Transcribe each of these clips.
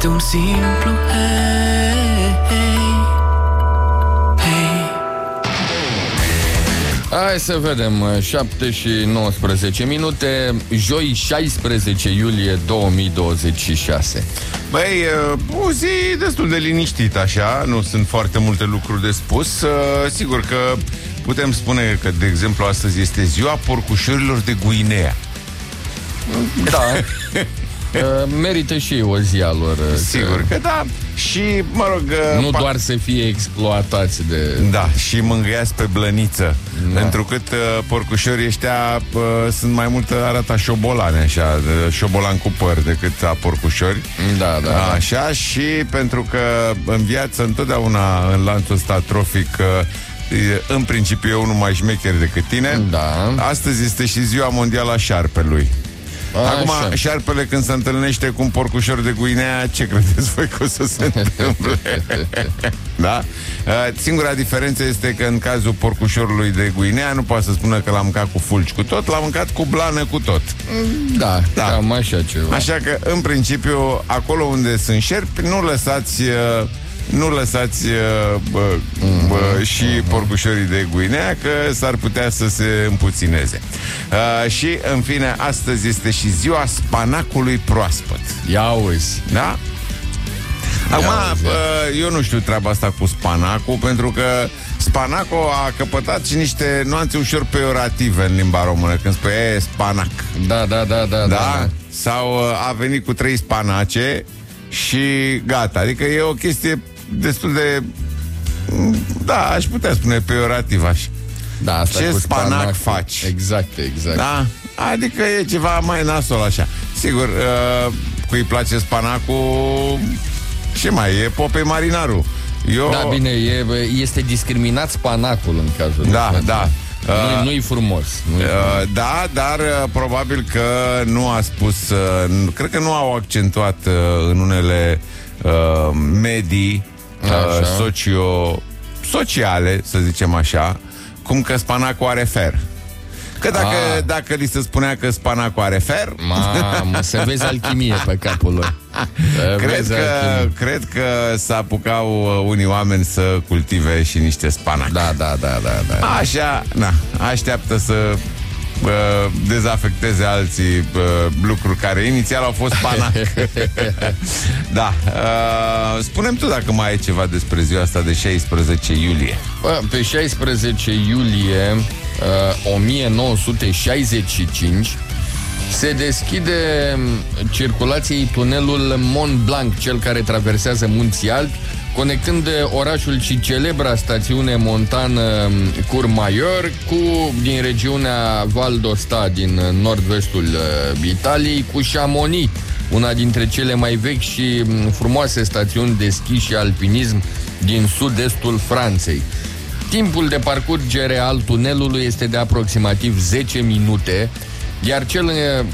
de un simplu hey, hey, hey. Hai să vedem, 7 și 19 minute, joi 16 iulie 2026. Băi, o zi destul de liniștit așa, nu sunt foarte multe lucruri de spus. Sigur că putem spune că, de exemplu, astăzi este ziua porcușorilor de Guinea. Da. Merită și o zi a lor. Sigur că da. Și, mă rog, nu doar să fie exploatați de... Da, și mângâiați pe blăniță. Da. Întrucât porcușorii ăștia sunt mai mult, arată șobolane, așa, șobolan cu păr decât a porcușori. Da, da. Așa, și pentru că în viață întotdeauna în lanțul ăsta trofic în principiu e unul mai șmecher decât tine. Da. Astăzi este și ziua mondială a șarpelui. Acum, șarpele când se întâlnește cu un porcușor de Guinea, ce credeți voi că o să se întâmple? Da? Singura diferență este că în cazul porcușorului de Guinea nu poate să spună că l-a mâncat cu fulgi cu tot, l-a mâncat cu blană cu tot. Da, da. Cam așa ceva. Așa că, în principiu, acolo unde sunt șerpi, nu lăsați și porcușorii de Guinea, că s-ar putea să se împuțineze. Și, în fine, astăzi este și ziua spanacului proaspăt. Ia uzi. Da? Acum, eu nu știu treaba asta cu spanacul, pentru că spanacul a căpătat și niște nuanțe ușor peiorative în limba română, când spui spanac. Da. Sau a venit cu 3 spanace și gata. Adică e o chestie destul de, da, aș putea spune peiorativ așa. Da, asta ce cu spanac faci? Exact. Da? Adică e ceva mai nasol așa. Sigur, cui îi place spanacul, ce mai e? Pope marinarul. Da, bine, este discriminat spanacul în cazul da. Nu-i frumos. Da, dar probabil că nu a spus, cred că nu au accentuat în unele medii sociale, să zicem așa, cum că spanacul are fer. Că dacă li se spunea că spanacul are fer, mamă, să vezi alchimie pe capul lor. Cred că s-apucau unii oameni să cultive și niște spanac. Da. Așa, așteaptă să dezafecteze alții lucruri care inițial au fost spanac. Da. Spune-mi tu dacă mai ai ceva despre ziua asta de 16 iulie. Pe 16 iulie 1965 se deschide circulației tunelul Mont Blanc, cel care traversează Munții Alpi, conectând orașul și celebra stațiune montană Courmayeur din regiunea Val d'Aosta din nord-vestul Italiei cu Chamonix, una dintre cele mai vechi și frumoase stațiuni de schi și alpinism din sud-estul Franței. Timpul de parcurgere al tunelului este de aproximativ 10 minute, iar cel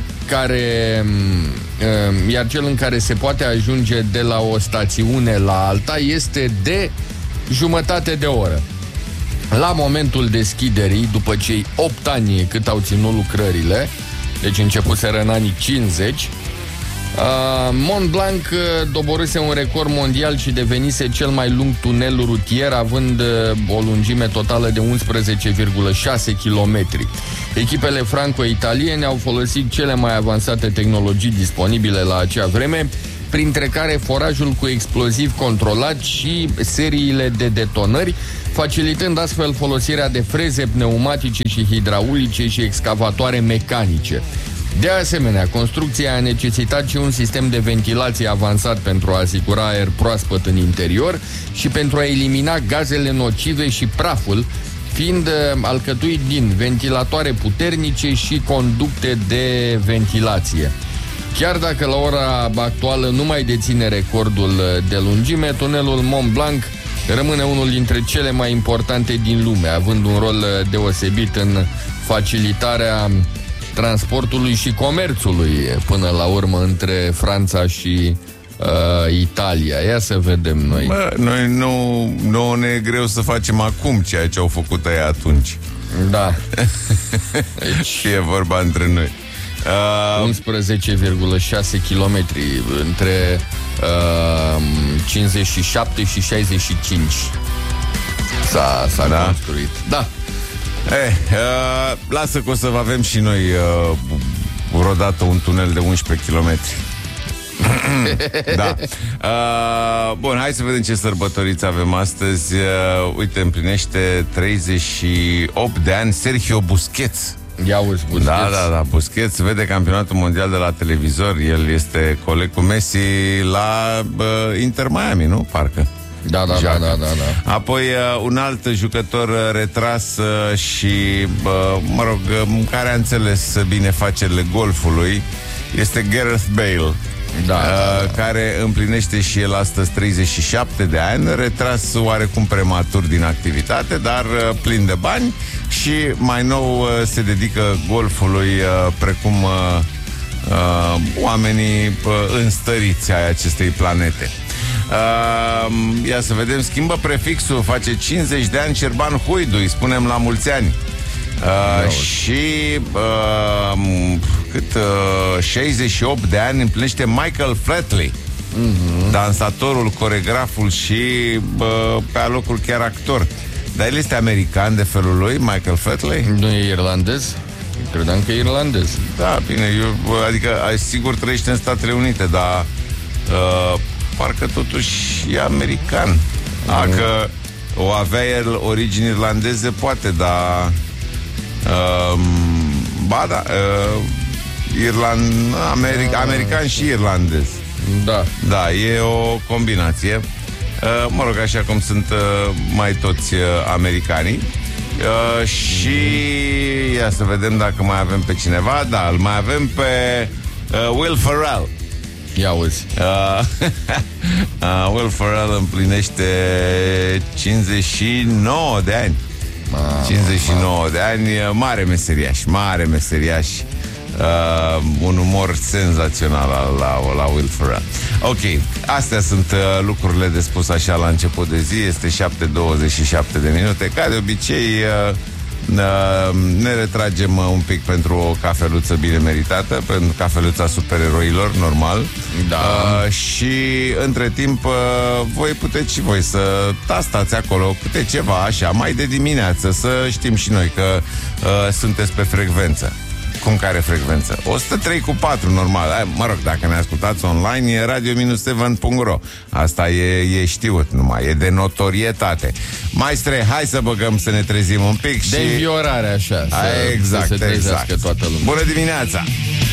în care se poate ajunge de la o stațiune la alta este de jumătate de oră. La momentul deschiderii, după cei 8 ani cât au ținut lucrările, deci începuseră în anii 50, Mont Blanc doborâse un record mondial și devenise cel mai lung tunel rutier, având o lungime totală de 11,6 km. Echipele franco-italiene au folosit cele mai avansate tehnologii disponibile la acea vreme, printre care forajul cu exploziv controlat și seriile de detonări, facilitând astfel folosirea de freze pneumatice și hidraulice și excavatoare mecanice. De asemenea, construcția a necesitat și un sistem de ventilație avansat pentru a asigura aer proaspăt în interior și pentru a elimina gazele nocive și praful, fiind alcătuit din ventilatoare puternice și conducte de ventilație. Chiar dacă la ora actuală nu mai deține recordul de lungime, tunelul Mont Blanc rămâne unul dintre cele mai importante din lume, având un rol deosebit în facilitarea transportului și comerțului până la urmă între Franța și Italia. Ia să vedem noi. Noi nu ne e greu să facem acum ceea ce au făcut ei atunci. Da. Deci e vorba între noi. 11,6 km între 57 și 65 s-a construit. Da. Lasă că o să avem și noi vreodată un tunel de 11 km. Da. Bun, hai să vedem ce sărbătoriți avem astăzi. Uite, împlinește 38 de ani Sergio Busquets. Ia uzi, Busquets. Da, Busquets vede campionatul mondial de la televizor. El este coleg cu Messi la Inter Miami, nu? Parcă. Da. Apoi un alt jucător retras și, care a înțeles bine facerile golfului este Gareth Bale. Care împlinește și el astăzi 37 de ani, retras oarecum prematur din activitate, dar plin de bani și mai nou se dedică golfului precum oamenii înstăriți ai acestei planete. Ia să vedem, schimbă prefixul, face 50 de ani Șerban Huidu, îi spunem la mulți ani. Și 68 de ani împlinește Michael Flatley, dansatorul, coregraful și pe alocuri chiar actor. Dar el este american de felul lui, Michael Flatley? Nu e irlandez? Credeam că e irlandez. Da, bine, adică sigur trăiește în Statele Unite, dar parcă totuși e american. Că o avea el origini irlandeze, poate, dar american și irlandez. Da, e o combinație. Mă rog, așa cum sunt mai toți americanii. Și ia să vedem dacă mai avem pe cineva. Da, îl mai avem pe Will Ferrell. Ia uzi. Will Ferrell împlinește 59 de ani. 59 de ani, mare meseriaș. Un umor senzațional la Will Ferrell. Ok, astea sunt lucrurile de spus așa la început de zi. Este 7:27 de minute. Ca de obicei ne retragem un pic pentru o cafeluță bine meritată, pentru cafeluța supereroilor, normal. Și între timp voi puteți și voi să tastați acolo câte ceva așa, mai de dimineață, să știm și noi că sunteți pe frecvență. Cum care frecvență? 103,4 normal. Mă rog, dacă ne ascultați online, e radio-7.ro. Asta e știut numai, e de notorietate. Maestre, hai să băgăm să ne trezim un pic. De înviorare așa. Exact, să se trezească toată lumea. Bună dimineața!